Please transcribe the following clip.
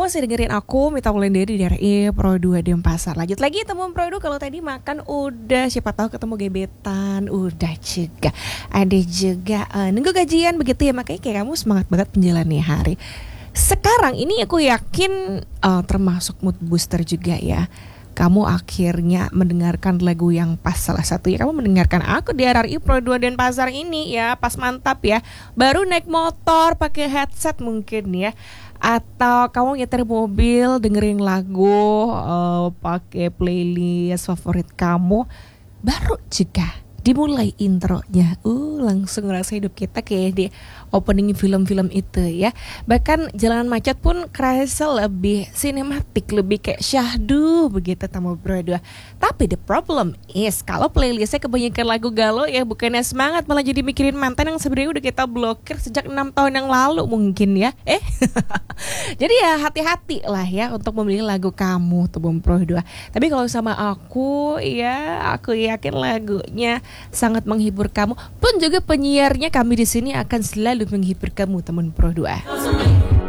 Kamu masih dengerin aku, Mita Wulandari dari RI Pro 2 Denpasar. Lanjut lagi temuan Pro 2, kalau tadi makan udah, siapa tahu ketemu gebetan, udah juga. Ada juga nunggu gajian begitu ya, makanya kayak kamu semangat banget menjalani hari. Sekarang ini aku yakin termasuk mood booster juga ya. Kamu akhirnya mendengarkan lagu yang pas, salah satunya kamu mendengarkan aku di RRI Pro 2 Denpasar ini ya, pas mantap ya. Baru naik motor pakai headset mungkin ya, atau kamu nyetir mobil dengerin lagu pakai playlist favorit kamu, baru juga dimulai intronya, langsung ngerasa hidup kita kayak di opening film-film itu ya. Bahkan Jalanan Macet pun kerasa lebih sinematik, lebih kayak syahdu begitu tamu berdua. Tapi the problem is kalau playlistnya kebanyakan lagu galau ya, bukannya semangat malah jadi mikirin mantan yang sebenarnya udah kita blokir sejak 6 tahun yang lalu mungkin ya. Jadi ya hati-hati lah ya untuk memilih lagu kamu tuh Bung Pro 2. Tapi kalau sama aku ya, aku yakin lagunya sangat menghibur kamu. Pun juga penyiarnya kami di sini akan selalu menghibur kamu teman Pro 2.